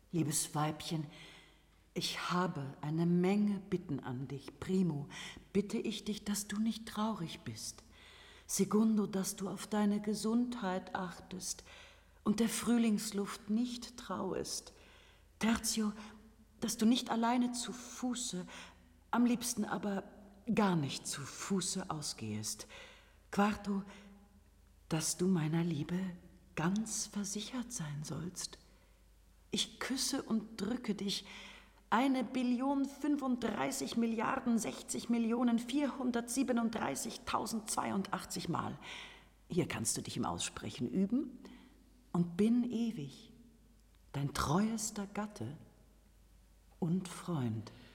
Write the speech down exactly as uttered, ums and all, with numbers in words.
Liebes Weibchen, ich habe eine Menge Bitten an dich. Primo, bitte ich dich, dass du nicht traurig bist. Segundo, dass du auf deine Gesundheit achtest und der Frühlingsluft nicht trauest. Tertio, dass du nicht alleine zu Fuße, am liebsten aber gar nicht zu Fuße ausgehest. Quarto, dass du meiner Liebe ganz versichert sein sollst. Ich küsse und drücke dich eine Billion fünfunddreißig Milliarden sechzig Millionen vierhundertsiebenunddreißigtausendzweiundachtzig Mal. Hier kannst du dich im Aussprechen üben und bin ewig dein treuester Gatte und Freund.